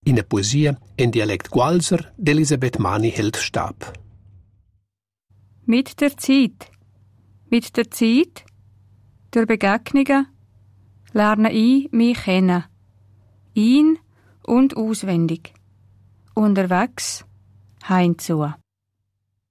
In der Poesie in Dialekt Gualser d'Elisabeth Mani hält Stab. Mit der Zeit. Mit der Zeit, durch Begegnungen, lerne ich mich kennen. Ein- und auswendig. Unterwegs, heimzu.